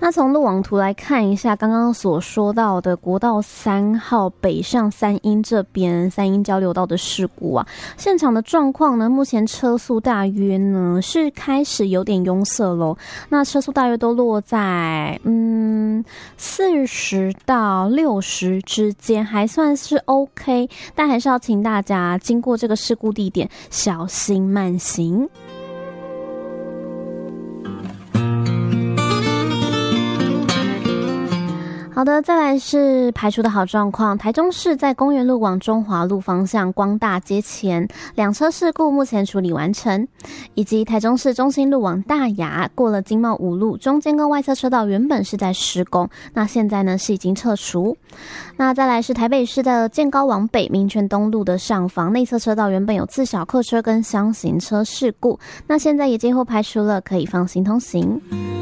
那从路网图来看一下，刚刚所说到的国道3号北上三鶯这边三鶯交流道的事故啊，现场的状况呢，目前车速大约呢是开始有点拥塞咯。那车速大约都落在40到60之间，还算是 OK， 但还是要请大家经过这个事故地点小心慢行。好的，再来是排除的好状况。台中市在公园路往中华路方向光大街前2车事故目前处理完成，以及台中市中心路往大雅过了经贸五路中间跟外侧车道原本是在施工，那现在呢是已经撤除。那再来是台北市的建高往北民权东路的上方内侧车道原本有自小客车跟厢型车事故，那现在也最后排除了，可以放心通行。